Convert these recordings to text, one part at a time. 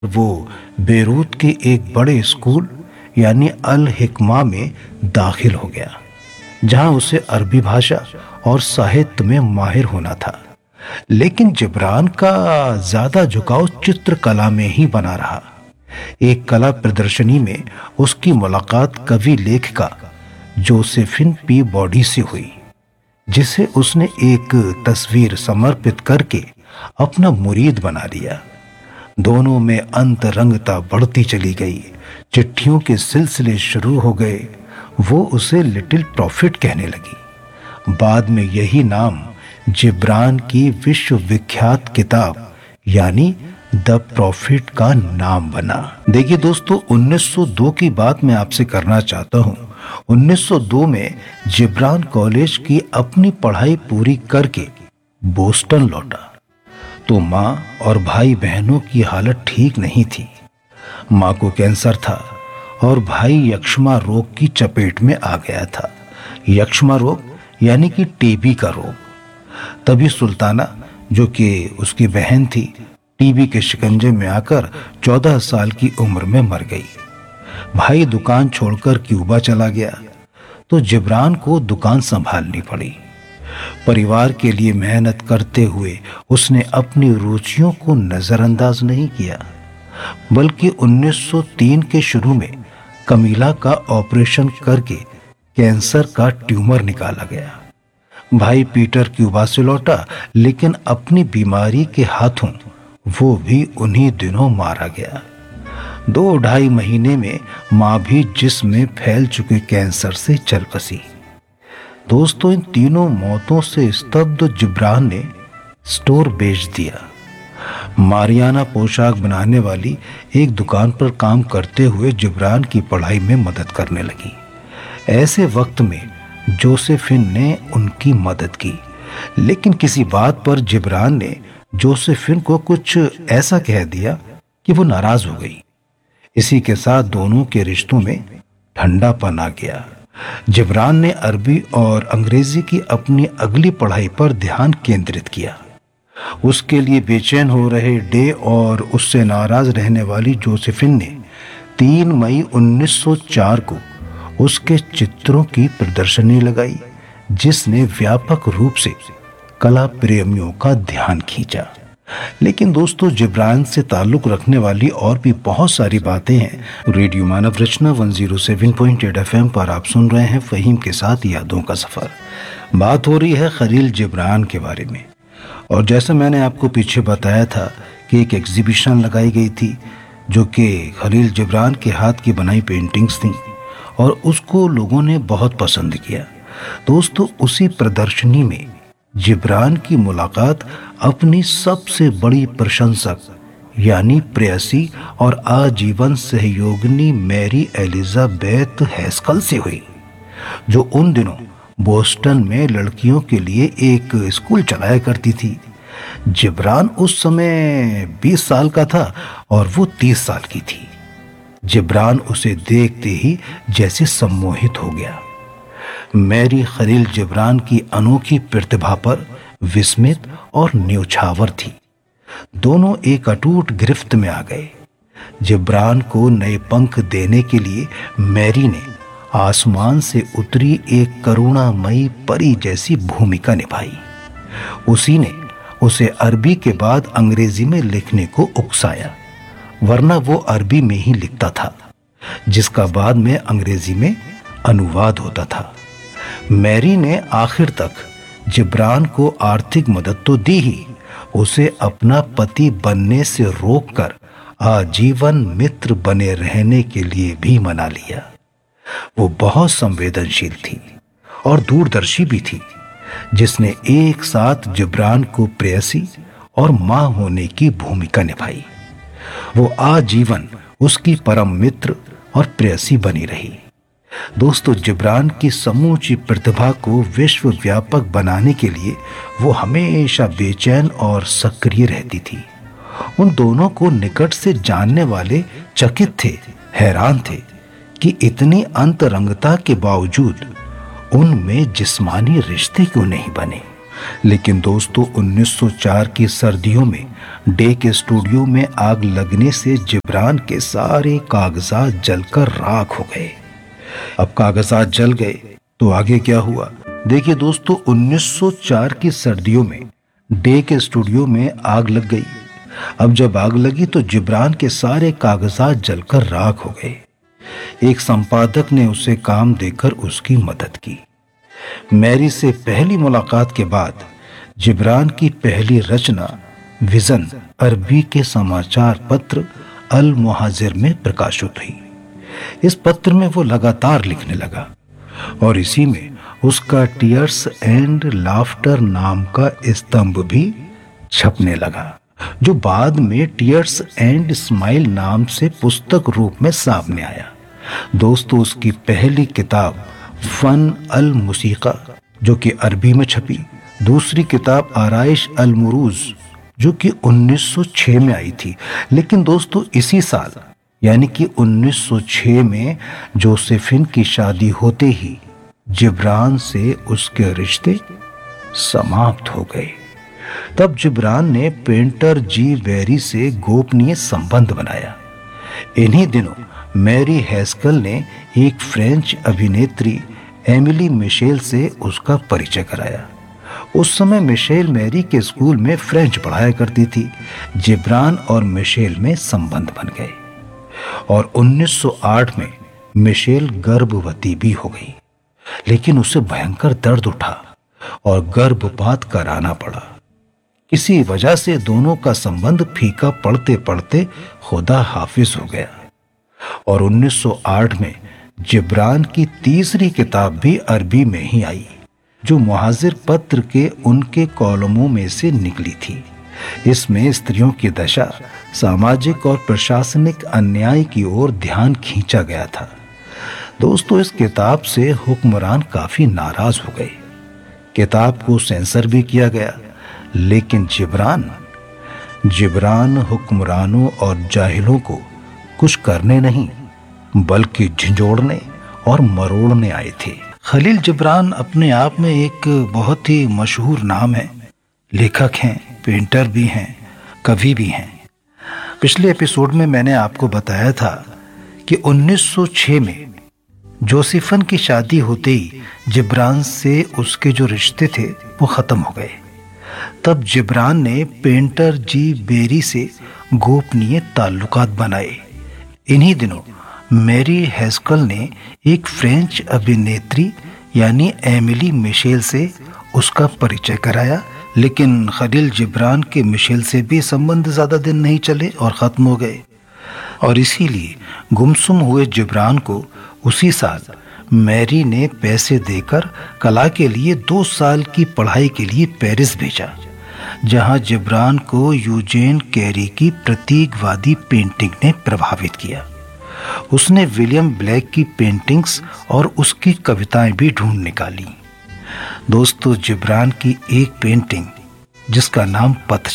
वो बेरूत के एक बड़े स्कूल यानी अल हिकमा में दाखिल हो गया, जहां उसे अरबी भाषा और साहित्य में माहिर होना था। लेकिन जिब्रान का ज्यादा झुकाव चित्रकला में ही बना रहा। एक कला प्रदर्शनी में उसकी मुलाकात कवि लेखिका जोसेफिन पी बॉडी से हुई, जिसे उसने एक तस्वीर समर्पित करके अपना मुरीद बना लिया। दोनों में अंतरंगता बढ़ती चली गई। चिट्ठियों के सिलसिले शुरू हो गए। वो उसे लिटिल प्रॉफिट कहने लगी। बाद में यही नाम जिब्रान की विश्वविख्यात किताब यानी द प्रॉफिट का नाम बना। देखिए दोस्तों, 1902 की बात मैं आपसे करना चाहता हूँ। 1902 में जिब्रान कॉलेज की अपनी पढ़ाई पूरी करके बोस्टन लौटा तो माँ और भाई बहनों की हालत ठीक नहीं थी। माँ को कैंसर था और भाई यक्ष्मा रोग की चपेट में आ गया था। यक्ष्मा रोग यानी कि टीबी का रोग। तभी सुल्ताना, जो कि उसकी बहन थी, टीबी के शिकंजे में आकर 14 साल की उम्र में मर गई। भाई दुकान छोड़कर क्यूबा चला गया तो जिब्रान को दुकान संभालनी पड़ी। परिवार के लिए मेहनत करते हुए उसने अपनी रुचियों को नजरअंदाज नहीं किया, बल्कि 1903 के शुरू में कमीला का ऑपरेशन करके कैंसर का ट्यूमर निकाला गया। भाई पीटर क्यूबा से लौटा, लेकिन अपनी बीमारी के हाथों वो भी उन्हीं दिनों मारा गया। 2-2.5 महीने में मां भी जिस्म में फैल चुके कैंसर से चल बसी। दोस्तों, इन तीनों मौतों से स्तब्ध जिब्रान ने स्टोर बेच दिया। मारियाना पोशाक बनाने वाली एक दुकान पर काम करते हुए जिब्रान की पढ़ाई में मदद करने लगी। ऐसे वक्त में जोसेफिन ने उनकी मदद की, लेकिन किसी बात पर जिब्रान ने जोसेफिन को कुछ ऐसा कह दिया कि वो नाराज हो गई। इसी के साथ दोनों के रिश्तों में ठंडापन आ गया। जिब्रान ने अरबी और अंग्रेजी की अपनी अगली पढ़ाई पर ध्यान केंद्रित किया। उसके लिए बेचैन हो रहे डे और उससे नाराज रहने वाली जोसेफिन ने 3 मई 1904 को उसके चित्रों की प्रदर्शनी लगाई, जिसने व्यापक रूप से कला प्रेमियों का ध्यान खींचा। लेकिन दोस्तों, जिब्रान से ताल्लुक रखने वाली और भी बहुत सारी बातें हैं। रेडियो मानव रचना 107.8 FM पर आप सुन रहे हैं फहीम के साथ यादों का सफर। बात हो रही है खलील जिब्रान के बारे में। और जैसे मैंने आपको पीछे बताया था कि एक एग्जीबिशन लगाई गई थी जो कि खलील जिब्रान के हाथ की बनाई पेंटिंग्स थी और उसको लोगों ने बहुत पसंद किया। दोस्तों, उसी प्रदर्शनी में जिब्रान की मुलाकात अपनी सबसे बड़ी प्रशंसक यानी प्रेयसी और आजीवन सहयोगिनी मैरी एलिजाबेथ हैस्कल से हुई, जो उन दिनों बोस्टन में लड़कियों के लिए एक स्कूल चलाया करती थी। जिब्रान उस समय 20 साल का था और वो 30 साल की थी। जिब्रान उसे देखते ही जैसे सम्मोहित हो गया। मैरी खलील जिब्रान की अनोखी प्रतिभा पर विस्मित और न्यौछावर थी। दोनों एक अटूट गिरफ्त में आ गए। जिब्रान को नए पंख देने के लिए मैरी ने आसमान से उतरी एक करुणामयी परी जैसी भूमिका निभाई। उसी ने उसे अरबी के बाद अंग्रेजी में लिखने को उकसाया, वरना वो अरबी में ही लिखता था, जिसका बाद में अंग्रेजी में अनुवाद होता था। मैरी ने आखिर तक जिब्रान को आर्थिक मदद तो दी ही, उसे अपना पति बनने से रोककर आजीवन मित्र बने रहने के लिए भी मना लिया। वो बहुत संवेदनशील थी और दूरदर्शी भी थी, जिसने एक साथ जिब्रान को प्रेयसी और मां होने की भूमिका निभाई। वो आजीवन उसकी परम मित्र और प्रेयसी बनी रही। दोस्तों, जिब्रान की समूची प्रतिभा को विश्वव्यापक बनाने के लिए वो हमेशा बेचैन और सक्रिय रहती थी। उन दोनों को निकट से जानने वाले चकित थे, हैरान थे कि इतनी अंतरंगता के बावजूद उनमें जिस्मानी रिश्ते क्यों नहीं बने। लेकिन दोस्तों 1904 की सर्दियों में डे के स्टूडियो में आग लगने से जिब्रान के सारे कागजात जलकर राख हो गए। अब कागजात जल गए तो आगे क्या हुआ? देखिए दोस्तों, 1904 की सर्दियों में डे के स्टूडियो में आग लग गई। अब जब आग लगी तो जिब्रान के सारे कागजात जलकर राख हो गए। एक संपादक ने उसे काम देकर उसकी मदद की। मैरी से पहली मुलाकात के बाद जिब्रान की पहली रचना विजन अरबी के समाचार पत्र अल मुहाजिर में प्रकाशित हुई। इस पत्र में वो लगातार लिखने लगा और इसी में उसका टीयर्स एंड लाफ्टर नाम का स्तंभ भी छपने लगा, जो बाद में टीयर्स एंड स्माइल नाम से पुस्तक रूप में सामने आया। दोस्तों, उसकी पहली किताब फन अल मुसीका जो कि अरबी में छपी, दूसरी किताब आराइश अल मुरूज जो कि 1906 में आई थी। लेकिन दोस्तों इसी साल यानी कि 1906 में जोसेफिन की शादी होते ही जिब्रान से उसके रिश्ते समाप्त हो गए। तब जिब्रान ने पेंटर जी वेरी से गोपनीय संबंध बनाया। इन्हीं दिनों मैरी हैस्कल ने एक फ्रेंच अभिनेत्री एमिली मिशेल से उसका परिचय कराया। उस समय मिशेल मैरी के स्कूल में फ्रेंच पढ़ाया करती थी। जिब्रान और मिशेल में संबंध बन गए और 1908 में मिशेल गर्भवती भी हो गई। लेकिन उसे भयंकर दर्द उठा और गर्भपात कराना पड़ा। किसी वजह से दोनों का संबंध फीका पड़ते पड़ते खुदा हाफिज हो गया और 1908 में जिब्रान की तीसरी किताब भी अरबी में ही आई, जो मुहाजिर पत्र के उनके कॉलमों में से निकली थी। इसमें स्त्रियों की दशा, सामाजिक और प्रशासनिक अन्याय की ओर ध्यान खींचा गया था। दोस्तों, इस किताब से हुक्मरान काफी नाराज हो गए। किताब को सेंसर भी किया गया, लेकिन जिब्रान हुक्मरानों और जाहिलों को कुछ करने नहीं बल्कि झंझोड़ने और मरोड़ने आए थे। खलील जिब्रान अपने आप में एक बहुत ही मशहूर नाम है। लेखक हैं, पेंटर भी हैं, कवि भी हैं। पिछले एपिसोड में मैंने आपको बताया था कि 1906 में जोसेफिन की शादी होते ही जिब्रान से उसके जो रिश्ते थे वो खत्म हो गए। तब जिब्रान ने पेंटर जी बेरी से गोपनीय ताल्लुकात बनाए। इन्हीं दिनों मैरी हैस्कल ने एक फ्रेंच अभिनेत्री यानी एमिली मिशेल से उसका परिचय कराया। लेकिन खलील जिब्रान के मिशेल से भी संबंध ज्यादा दिन नहीं चले और खत्म हो गए और इसीलिए गुमसुम हुए जिब्रान को उसी साल मैरी ने पैसे देकर कला के लिए 2 साल की पढ़ाई के लिए पेरिस भेजा, जहां जिब्रान को यूजेन कैरी की प्रतीकवादी पेंटिंग ने प्रभावित किया। उसने विलियम ब्लैक की पेंटिंग्स और उसकी कविताएं भी ढूंढ निकाली। दोस्तों, जिब्रान की एक पेंटिंग जिसका नाम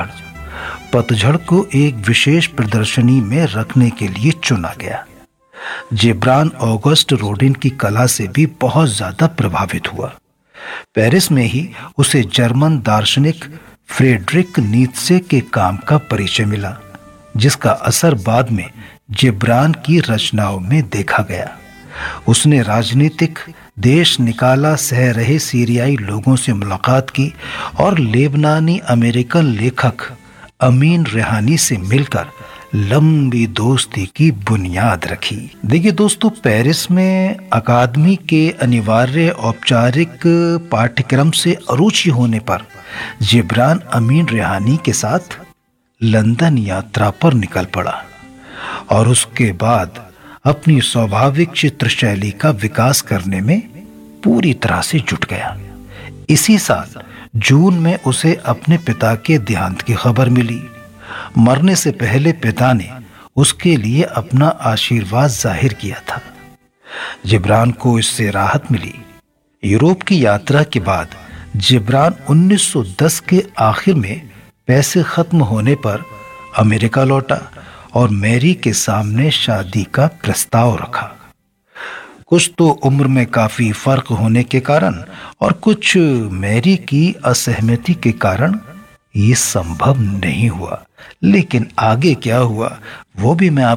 पतझड़ को एक विशेष प्रदर्शनी में रखने के लिए चुना गया। जिब्रान ऑगस्ट रोडिन की कला से भी बहुत ज्यादा प्रभावित हुआ। पेरिस में ही उसे जर्मन दार्शनिक फ्रेडरिक नीत्शे के काम का परिचय मिला, जिसका असर बाद में जिब्रान की रचनाओं में देखा गया। उसने राजनीतिक देश निकाला सह रहे सीरियाई लोगों से मुलाकात की और लेबनानी अमेरिकन लेखक अमीन रेहानी से मिलकर लंबी दोस्ती की बुनियाद रखी। देखिए दोस्तों, पेरिस में अकादमी के अनिवार्य औपचारिक पाठ्यक्रम से अरुचि होने पर जिब्रान अमीन रेहानी के साथ लंदन यात्रा पर निकल पड़ा और उसके बाद अपनी स्वाभाविक चित्र शैली का विकास करने में पूरी तरह से जुट गया। इसी साल जून में उसे अपने पिता के देहांत की खबर मिली। मरने से पहले पिता ने उसके लिए अपना आशीर्वाद जाहिर किया था। जिब्रान को इससे राहत मिली। यूरोप की यात्रा के बाद जिब्रान 1910 के आखिर में पैसे खत्म होने पर अमेरिका लौटा और मैरी के सामने शादी का प्रस्ताव रखा। कुछ तो उम्र में काफी फर्क होने के कारण और कुछ मैरी की असहमति के कारण ये संभव नहीं हुआ। लेकिन आगे क्या हुआ वो भी मैं